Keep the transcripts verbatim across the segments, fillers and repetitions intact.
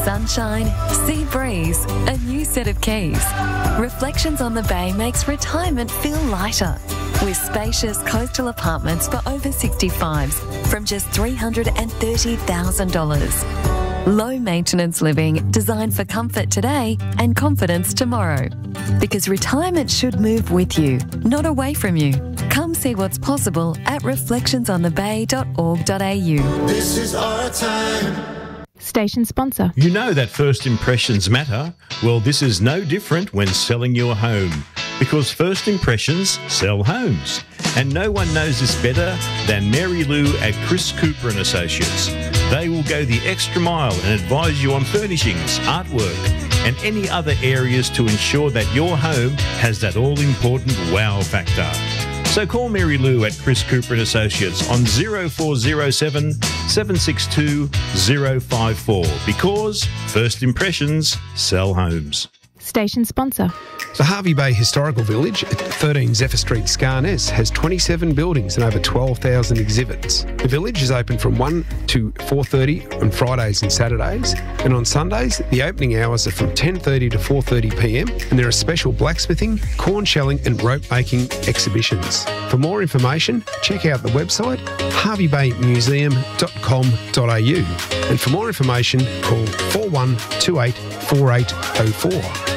Sunshine, sea breeze, a new set of keys. Reflections on the Bay makes retirement feel lighter. With spacious coastal apartments for over sixty-fives from just three hundred thirty thousand dollars. Low maintenance living designed for comfort today and confidence tomorrow. Because retirement should move with you, not away from you. Come see what's possible at reflections on the bay dot org dot a u. This is our time. Station sponsor. You know that first impressions matter? Well, this is no different when selling your home. Because first impressions sell homes. And no one knows this better than Mary Lou at Chris Cooper and Associates. They will go the extra mile and advise you on furnishings, artwork, and any other areas to ensure that your home has that all-important wow factor. So call Mary Lou at Chris Cooper and Associates on zero four zero seven, seven six two, zero five four because first impressions sell homes. Station sponsor. The Hervey Bay Historical Village at thirteen Zephyr Street, Scarness, has twenty-seven buildings and over twelve thousand exhibits. The village is open from one to four thirty on Fridays and Saturdays, and on Sundays the opening hours are from ten thirty to four thirty p m, and there are special blacksmithing, corn shelling and rope making exhibitions. For more information, check out the website harvey bay museum dot com dot a u, and for more information call four one two eight four eight zero four.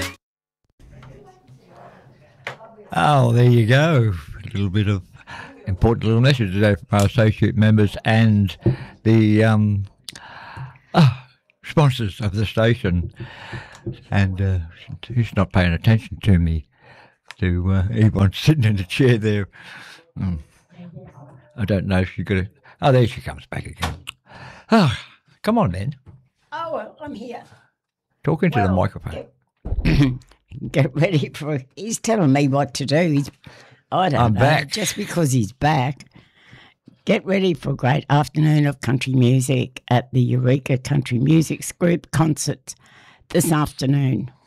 Oh, there you go. A little bit of important little message today from our associate members and the um, ah, sponsors of the station. And uh, who's not paying attention to me? To uh, anyone sitting in the chair there. Mm. I don't know if she got it. Oh, there she comes back again. Oh, come on, then. Oh, well, I'm here. Talking to well, the microphone. Get, get ready for it. He's telling me what to do. He's, I don't I'm know. back. Just because he's back. Get ready for a great afternoon of country music at the Eureka Country Music Group concert this afternoon.